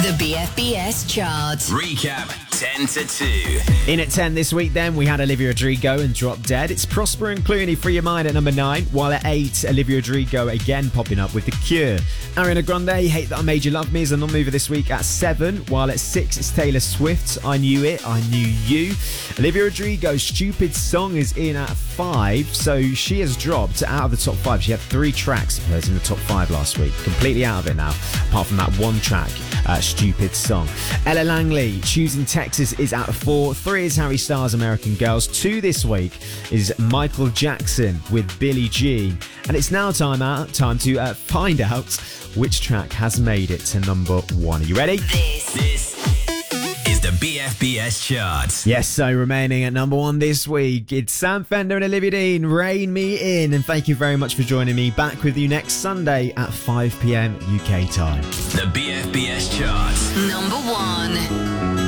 The BFBS chart. Recap 10 to 2. In at 10 this week, then, we had Olivia Rodrigo and Drop Dead. It's Prosper and Clooney, Free Your Mind at number 9. While at 8, Olivia Rodrigo again popping up with The Cure. Ariana Grande, Hate That I Made You Love Me is a non-mover this week at 7. While at 6, it's Taylor Swift, I Knew It, I Knew You. Olivia Rodrigo's Stupid Song is in at 5, so she has dropped out of the top 5. She had 3 tracks of hers in the top 5 last week. Completely out of it now, apart from that one track, Stupid Song. Ella Langley, Choosing Texas is out of 4. 3 is Harry Styles, American Girls. 2 this week is Michael Jackson with Billie Jean. And it's now time to find out which track has made it to number 1. Are you ready? This is the BFBS chart. Yes, so remaining at number 1 this week, it's Sam Fender and Olivia Dean, Rain Me In. And thank you very much for joining me. Back with you next Sunday at 5 p.m. UK time. The BFBS chart. Number 1.